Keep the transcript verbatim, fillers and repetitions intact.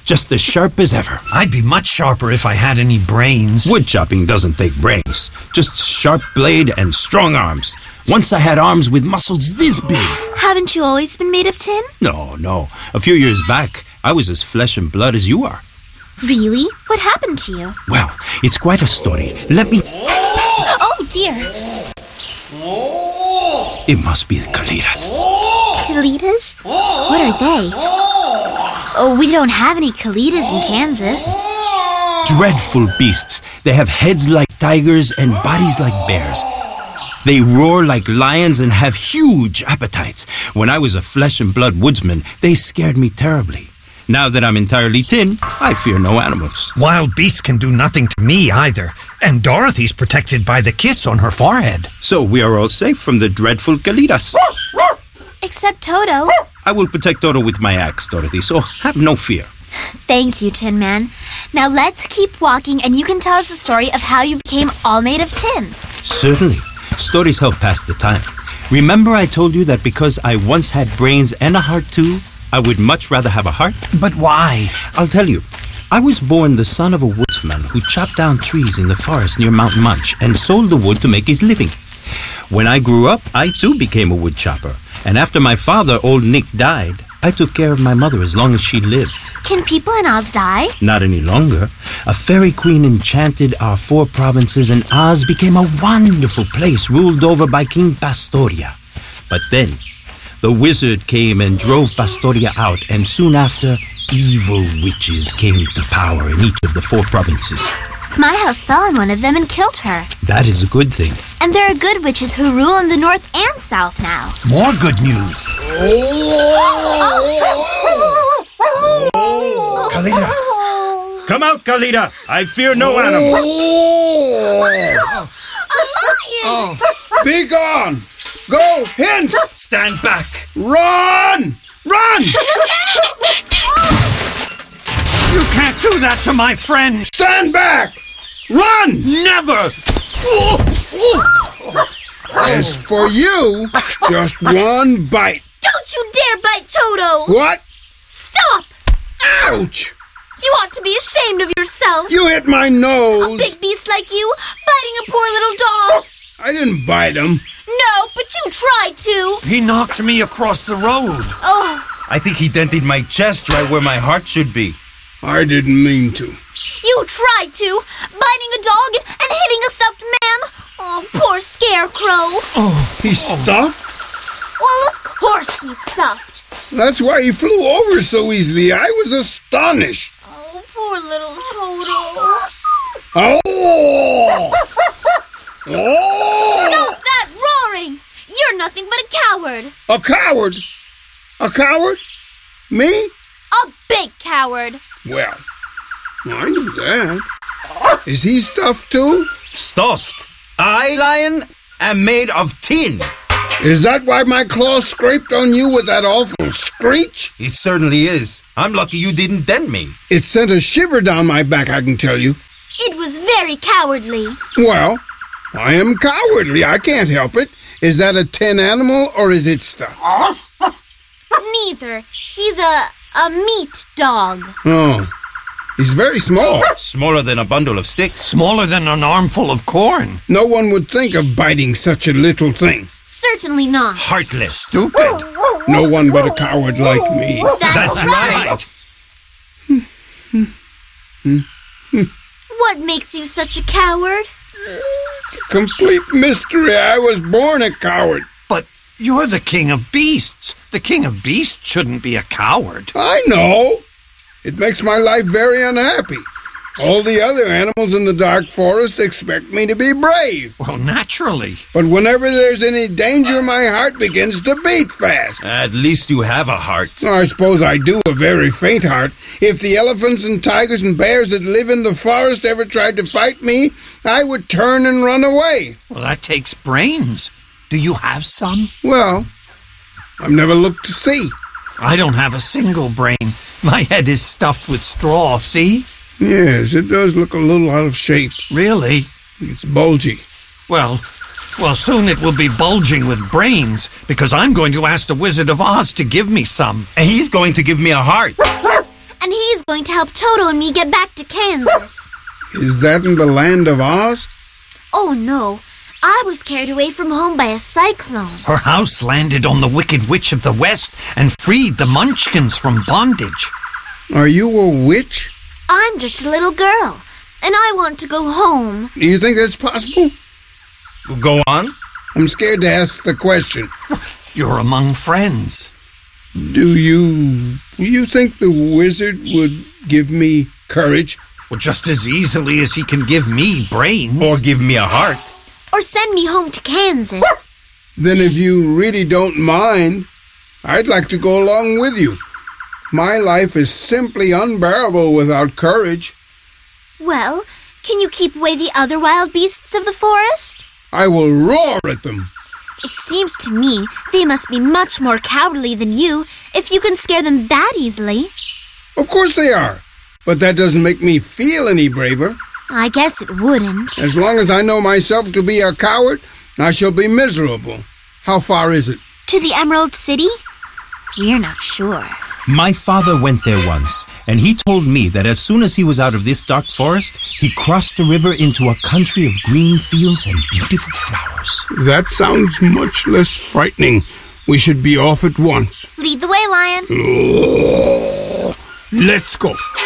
just as sharp as ever. I'd be much sharper if I had any brains. Wood chopping doesn't take brains, just sharp blade and strong arms. Once I had arms with muscles this big. Haven't you always been made of tin? No, no. A few years back, I was as flesh and blood as you are. Really? What happened to you? Well, it's quite a story. Let me... Oh, dear. It must be the Kalitas. Kalitas? What are they? Oh, we don't have any Kalitas in Kansas. Dreadful beasts. They have heads like tigers and bodies like bears. They roar like lions and have huge appetites. When I was a flesh and blood woodsman, they scared me terribly. Now that I'm entirely tin, I fear no animals. Wild beasts can do nothing to me either. And Dorothy's protected by the kiss on her forehead. So we are all safe from the dreadful Kalitas. Except Toto. I will protect Toto with my axe, Dorothy, so have no fear. Thank you, Tin Man. Now let's keep walking and you can tell us the story of how you became all made of tin. Certainly. Stories help pass the time. Remember I told you that because I once had brains and a heart too, I would much rather have a heart? But why? I'll tell you. I was born the son of a woodsman who chopped down trees in the forest near Mount Munch and sold the wood to make his living. When I grew up, I too became a wood chopper. And after my father, old Nick, died, I took care of my mother as long as she lived. Can people in Oz die? Not any longer. A fairy queen enchanted our four provinces and Oz became a wonderful place ruled over by King Pastoria. But then, the wizard came and drove Pastoria out, and soon after, evil witches came to power in each of the four provinces. My house fell on one of them and killed her. That is a good thing. And there are good witches who rule in the north and south now. More good news. Kalitas! Come out, Kalita! I fear no animal. A lion! Be gone! Go, hence! Stand back! Run! Run! You can't do that to my friend! Stand back! Run! Never! As for you, just one bite. Don't you dare bite Toto! What? Stop! Ouch! You ought to be ashamed of yourself. You hit my A nose. big beast like you, biting a poor little dog. I didn't bite him. No, but you tried to. He knocked me across the road. Oh, I think he dented my chest right where my heart should be. I didn't mean to. you tried to, biting a dog and hitting a stuffed man. Oh, poor Scarecrow. Oh, He's stuffed? Well, of course he's stuffed. That's why he flew over so easily. I was astonished. Oh, poor little Toto. Oh! Oh! Stop that roaring! You're nothing but a coward. A coward? A coward? Me? A big coward. Well, I knew that. Is he stuffed too? Stuffed? I, Lion, am made of tin. Is that why my claw scraped on you with that awful screech? It certainly is. I'm lucky you didn't dent me. It sent a shiver down my back, I can tell you. It was very cowardly. Well, I am cowardly. I can't help it. Is that a tin animal or is it stuffed? Neither. He's a a meat dog. Oh, he's very small. Smaller than a bundle of sticks. smaller than an armful of corn. No one would think of biting such a little thing. Certainly not. Heartless. Stupid. No one but a coward like me. That's, That's right. right. What makes you such a coward? It's a complete mystery. I was born a coward. But you're the king of beasts. The king of beasts shouldn't be a coward. I know. It makes my life very unhappy. All the other animals in the dark forest expect me to be brave. Well, naturally. But whenever there's any danger, my heart begins to beat fast. At least you have a heart. I suppose I do a very faint heart. If the elephants and tigers and bears that live in the forest ever tried to fight me, I would turn and run away. Well, that takes brains. Do you have some? Well, I've never looked to see. I don't have a single brain. My head is stuffed with straw, see? Yes, it does look a little out of shape. Really? It's bulgy. Well, well, soon it will be bulging with brains, because I'm going to ask the Wizard of Oz to give me some. And he's going to give me a heart. And he's going to help Toto and me get back to Kansas. Is that in the land of Oz? Oh, no. I was carried away from home by a cyclone. Her house landed on the Wicked Witch of the West and freed the Munchkins from bondage. Are you a witch? I'm just a little girl, and I want to go home. Do you think that's possible? Go on. I'm scared to ask the question. You're among friends. Do you... you think the wizard would give me courage? Well, just as easily as he can give me brains. Or give me a heart. Or send me home to Kansas. Then if you really don't mind, I'd like to go along with you. My life is simply unbearable without courage. Well, can you keep away the other wild beasts of the forest? I will roar at them. It seems to me they must be much more cowardly than you if you can scare them that easily. Of course they are. But that doesn't make me feel any braver. I guess it wouldn't. As long as I know myself to be a coward, I shall be miserable. How far is it? To the Emerald City? We're not sure. My father went there once, and he told me that as soon as he was out of this dark forest, he crossed the river into a country of green fields and beautiful flowers. That sounds much less frightening. We should be off at once. Lead the way, Lion. Let's go.